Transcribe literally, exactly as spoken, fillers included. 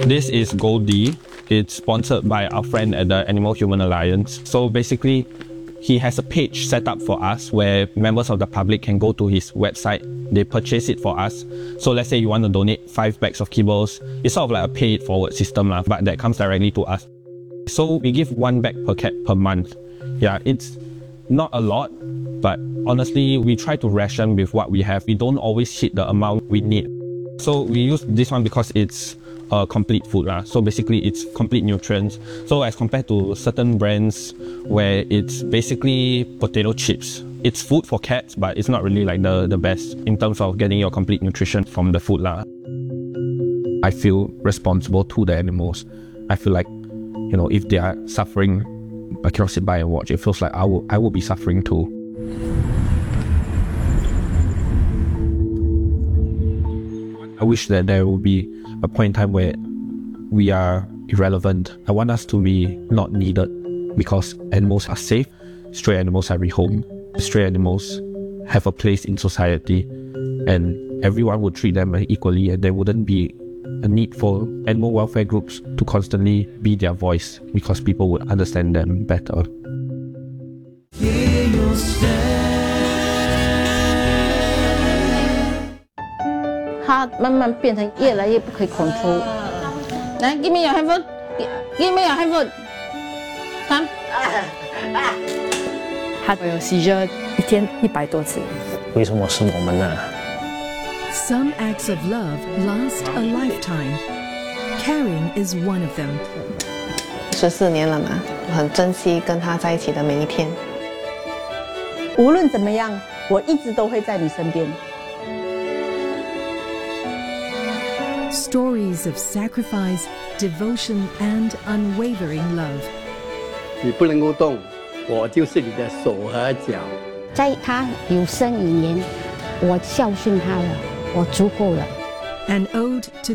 This is Goldie. It's sponsored by our friend at the Animal Human Alliance. So basically, he has a page set up for us where members of the public can go to his website. They purchase it for us. So let's say you want to donate five bags of kibbles. It's sort of like a pay it forward system, lah, but that comes directly to us. So we give one bag per cat per month. Yeah, it's not a lot, but honestly, we try to ration with what we have. We don't always hit the amount we need. So we use this one because it's a complete food. Uh. So basically it's complete nutrients. So as compared to certain brands where it's basically potato chips, it's food for cats, but it's not really like the, the best in terms of getting your complete nutrition from the food. Uh. I feel responsible to the animals. I feel like, you know, if they are suffering, I cannot sit by and watch. It feels like I will, I will be suffering too. I wish that there will be a point in time where we are irrelevant. I want us to be not needed because animals are safe. Stray animals are rehomed. Stray animals have a place in society and everyone would treat them equally, and there wouldn't be a need for animal welfare groups to constantly be their voice because people would understand them better. 它慢慢变成越来越不可以control。来 ，give me your handphone， give me your handphone， come。 它有seizure一天一百多次。 为什么是我们呢？ Some acts of love last a lifetime. Caring is one of them. 十四年了嘛，我很珍惜跟他在一起的每一天。 无论怎么样，我一直都会在你身边。 Stories of sacrifice, devotion, and unwavering love. 你不能够动，我就是你的手和脚。 在他有生以年，我孝顺他了，我足够了。 An ode to